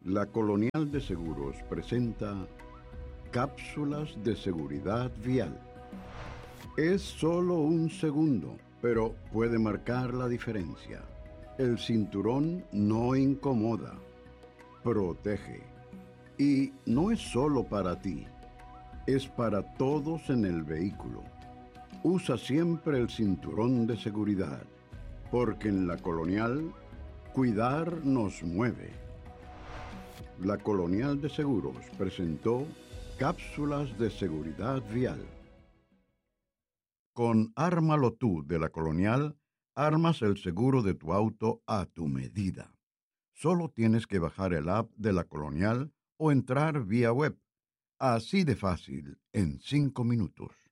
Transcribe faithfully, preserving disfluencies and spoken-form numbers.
La Colonial de Seguros presenta cápsulas de seguridad vial. Es solo un segundo, pero puede marcar la diferencia. El cinturón no incomoda, protege. Y no es solo para ti, es para todos en el vehículo. Usa siempre el cinturón de seguridad, porque en la Colonial, cuidar nos mueve. La Colonial de Seguros presentó cápsulas de seguridad vial. Con Ármalo Tú de la Colonial, armas el seguro de tu auto a tu medida. Solo tienes que bajar el app de la Colonial o entrar vía web. Así de fácil, en cinco minutos.